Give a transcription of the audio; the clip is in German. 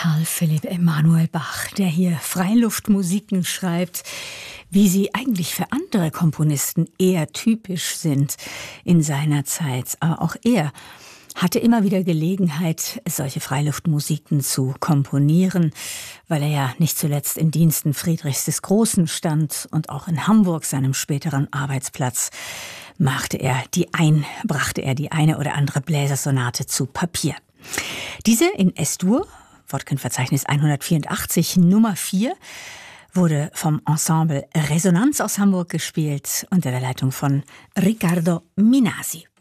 Karl Philipp Emanuel Bach, der hier Freiluftmusiken schreibt, wie sie eigentlich für andere Komponisten eher typisch sind in seiner Zeit. Aber auch er hatte immer wieder Gelegenheit, solche Freiluftmusiken zu komponieren, weil er ja nicht zuletzt in Diensten Friedrichs des Großen stand und auch in Hamburg, seinem späteren Arbeitsplatz, brachte er die eine oder andere Bläsersonate zu Papier. Diese in S-Dur, Wortkenverzeichnis 184, Nummer 4, wurde vom Ensemble Resonanz aus Hamburg gespielt unter der Leitung von Riccardo Minasi.